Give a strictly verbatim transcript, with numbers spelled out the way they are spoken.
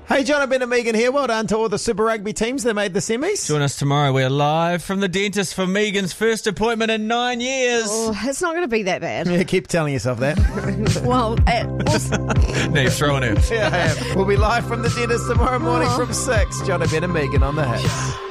Hey, John, Ben and Megan here. Well done to all the Super Rugby teams that made the semis. Join us tomorrow. We're live from the dentist for Megan's first appointment in nine years. Oh, it's not going to be that bad. Yeah, keep telling yourself that. Well, uh, we'll No, you're throwing it. Yeah, I am. We'll be live from the dentist tomorrow morning Oh. from six. John, Ben and Megan on the hits.